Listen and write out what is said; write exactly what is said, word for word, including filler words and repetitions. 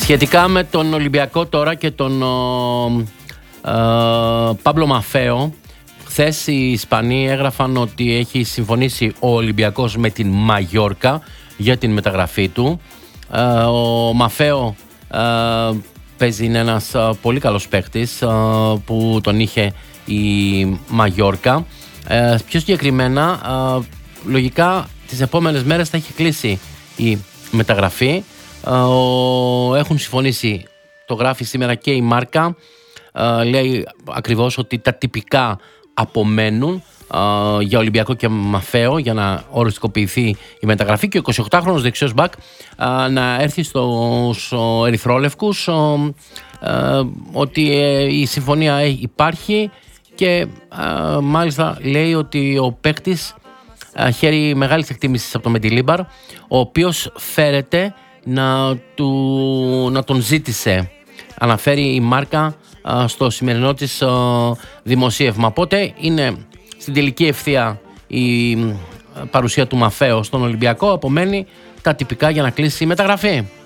Σχετικά με τον Ολυμπιακό τώρα και τον ε, Παύλο Μαφαίο, χθες οι Ισπανοί έγραφαν ότι έχει συμφωνήσει ο Ολυμπιακός με την Μαγιόρκα για την μεταγραφή του. Ε, ο Μαφαίο ε, παίζει, είναι ένας ε, πολύ καλός παίκτης ε, που τον είχε η Μαγιόρκα. Ε, πιο συγκεκριμένα, ε, λογικά τις επόμενες μέρες θα έχει κλείσει η μεταγραφή. Ε, έχουν συμφωνήσει, το γράφει σήμερα και η Μάρκα. Ε, λέει ακριβώς ότι τα τυπικά απομένουν uh, για Ολυμπιακό και Μαφαίο για να οριστικοποιηθεί η μεταγραφή και ο εικοσιοκτάχρονος δεξιός μπακ uh, να έρθει στους uh, ερυθρόλευκους uh, uh, ότι uh, η συμφωνία υπάρχει και uh, μάλιστα λέει ότι ο παίκτης uh, χαίρει μεγάλης εκτίμησης από τον Μεντιλίμπαρ, ο οποίος φέρεται να, του, να τον ζήτησε, αναφέρει η Μάρκα στο σημερινό της δημοσίευμα. Οπότε είναι στην τελική ευθεία η παρουσία του Μαφαίου στον Ολυμπιακό. Απομένει τα τυπικά για να κλείσει η μεταγραφή.